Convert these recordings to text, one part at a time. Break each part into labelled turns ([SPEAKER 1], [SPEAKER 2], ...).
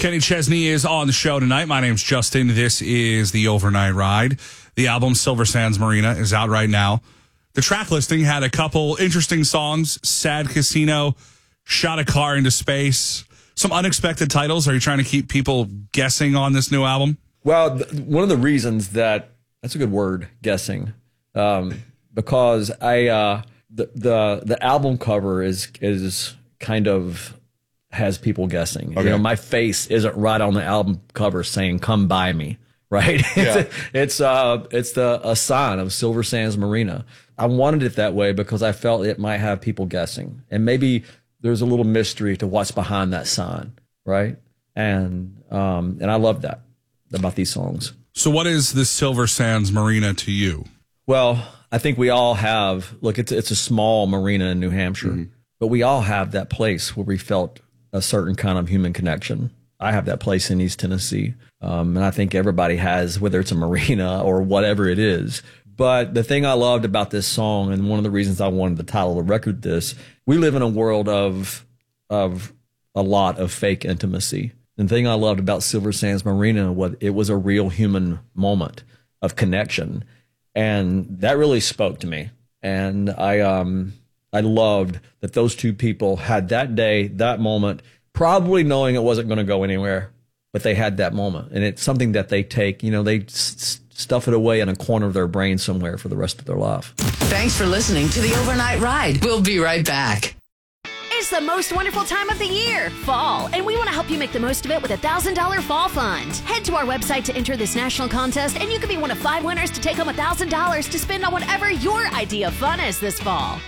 [SPEAKER 1] Kenny Chesney is on the show tonight. My name's Justin. This is the Overnight Ride. The album Silver Sands Marina is out right now. The track listing had a couple interesting songs. Sad Casino, Shot a Car into Space. Some unexpected titles. Are you trying to keep people guessing on this new album?
[SPEAKER 2] Well, one of the reasons that's a good word, guessing, because the album cover is kind of has people guessing. Okay. You know, my face isn't right on the album cover saying "Come by me," right? Yeah. it's a sign of Silver Sands Marina. I wanted it that way because I felt it might have people guessing, and maybe there's a little mystery to what's behind that sign, right? And I love that about these songs.
[SPEAKER 1] So, what is the Silver Sands Marina to you?
[SPEAKER 2] Well, I think we all have. Look, it's a small marina in New Hampshire, but we all have that place where we felt a certain kind of human connection. I have that place in East Tennessee. And I think everybody has, whether it's a marina or whatever it is. But the thing I loved about this song, and one of the reasons I wanted the title of the record this, we live in a world of a lot of fake intimacy. And the thing I loved about Silver Sands Marina was it was a real human moment of connection. And that really spoke to me. And I loved that those two people had that day, that moment, probably knowing it wasn't going to go anywhere, but they had that moment. And it's something that they take, they stuff it away in a corner of their brain somewhere for the rest of their life.
[SPEAKER 3] Thanks for listening to the Overnight Ride. We'll be right back.
[SPEAKER 4] It's the most wonderful time of the year, fall, and we want to help you make the most of it with a $1,000 fall fund. Head to our website to enter this national contest, and you could be one of 5 winners to take home $1,000 to spend on whatever your idea of fun is this fall.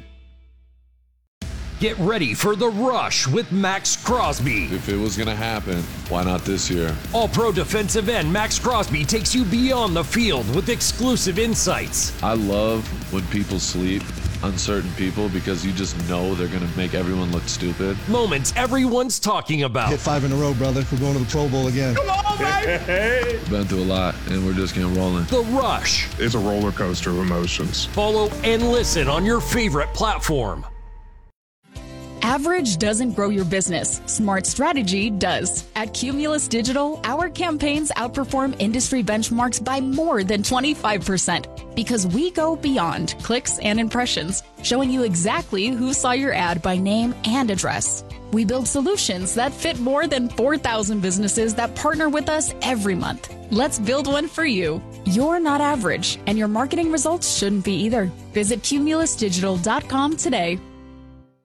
[SPEAKER 5] Get ready for The Rush with Max Crosby.
[SPEAKER 6] If it was going to happen, why not this year?
[SPEAKER 5] All-pro defensive end Max Crosby takes you beyond the field with exclusive insights.
[SPEAKER 6] I love when people sleep, uncertain people, because you just know they're going to make everyone look stupid.
[SPEAKER 5] Moments everyone's talking about.
[SPEAKER 7] Hit 5 in a row, brother. We're going to the Pro Bowl again.
[SPEAKER 6] Come on, baby! We've been through a lot, and we're just getting rolling.
[SPEAKER 5] The Rush.
[SPEAKER 8] It's a roller coaster of emotions.
[SPEAKER 5] Follow and listen on your favorite platform.
[SPEAKER 9] Average doesn't grow your business. Smart strategy does. At Cumulus Digital, our campaigns outperform industry benchmarks by more than 25% because we go beyond clicks and impressions, showing you exactly who saw your ad by name and address. We build solutions that fit more than 4,000 businesses that partner with us every month. Let's build one for you. You're not average, and your marketing results shouldn't be either. Visit cumulusdigital.com today.